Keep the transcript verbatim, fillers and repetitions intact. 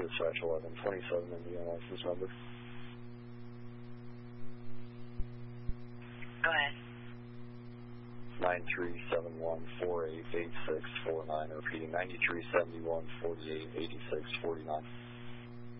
dispatch eleven twenty-seven in the license number. Go ahead. nine three seven one four eight eight six four nine, repeating nine three seven one four eight eight six four nine.